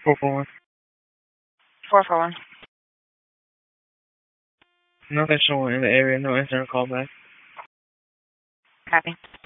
441. 441. Nothing showing in the area. No answering call back. Copy.